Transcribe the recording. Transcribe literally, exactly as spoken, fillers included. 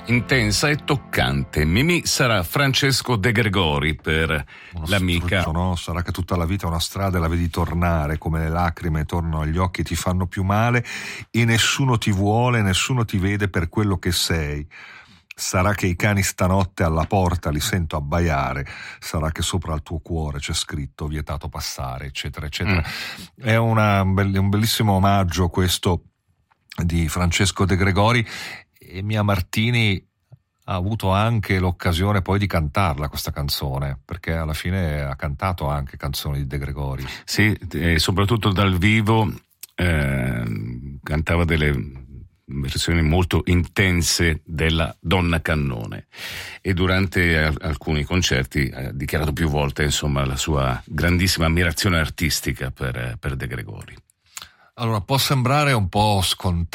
intensa e toccante. Mimì sarà Francesco De Gregori per Uno l'amica. struzzo, no? Sarà che tutta la vita è una strada e la vedi tornare, come le lacrime tornano agli occhi, ti fanno più male e nessuno ti vuole, nessuno ti vede per quello che sei. Sarà che i cani stanotte alla porta li sento abbaiare, sarà che sopra il tuo cuore c'è scritto vietato passare, eccetera, eccetera. Mm. È una, un bellissimo omaggio questo di Francesco De Gregori, e Mia Martini ha avuto anche l'occasione poi di cantarla questa canzone, perché alla fine ha cantato anche canzoni di De Gregori. Sì, e soprattutto dal vivo eh, cantava delle versioni molto intense della Donna Cannone, e durante alcuni concerti ha dichiarato più volte, insomma, la sua grandissima ammirazione artistica per, per De Gregori. Allora, può sembrare un po' scontato